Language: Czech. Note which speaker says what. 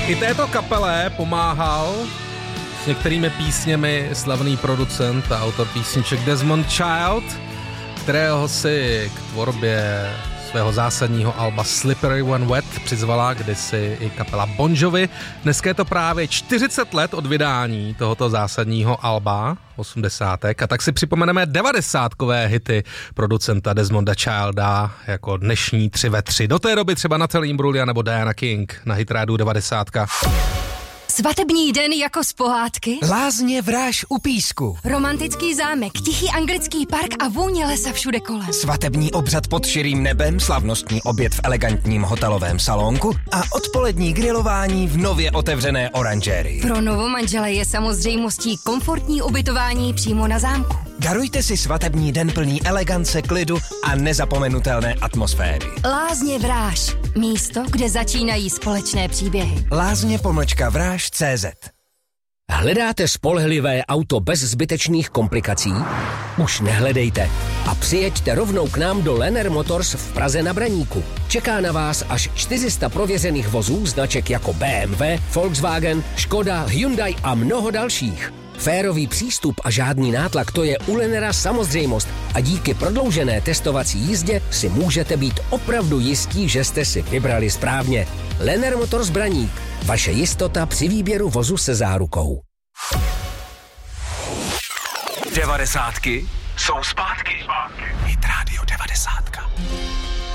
Speaker 1: I této kapele pomáhal s některými písněmi slavný producent a autor písniček Desmond Child, kterého si k tvorbě svého zásadního alba Slippery When Wet přizvala kdysi i kapela Bon Jovi. Dneska je to právě 40 let od vydání tohoto zásadního alba 80. A tak si připomeneme 90kové hity producenta Desmonda Childa jako dnešní 3 ve 3. Do té doby třeba Natalie Imbruglia nebo Diana King na hitrádu 90.
Speaker 2: Svatební den jako z pohádky.
Speaker 3: Lázně Vráž u Písku.
Speaker 2: Romantický zámek, tichý anglický park a vůně lesa všude kolem.
Speaker 3: Svatební obřad pod širým nebem, slavnostní oběd v elegantním hotelovém salonku a odpolední grilování v nově otevřené oranžérii.
Speaker 2: Pro novomanžele je samozřejmostí komfortní ubytování přímo na zámku.
Speaker 3: Darujte si svatební den plný elegance, klidu a nezapomenutelné atmosféry.
Speaker 2: Lázně Vráž. Místo, kde začínají společné příběhy.
Speaker 3: Lázně-Vráž.cz.
Speaker 4: Hledáte spolehlivé auto bez zbytečných komplikací? Už nehledejte a přijeďte rovnou k nám do Lenner Motors v Praze na Braníku. Čeká na vás až 400 prověřených vozů značek jako BMW, Volkswagen, Škoda, Hyundai a mnoho dalších. Férový přístup a žádný nátlak, to je u Lennera samozřejmost a díky prodloužené testovací jízdě si můžete být opravdu jistí, že jste si vybrali správně. Lenner Motors Braník. Vaše jistota při výběru vozu se zárukou.
Speaker 3: 90ky jsou zpátky. Hit Radio 90.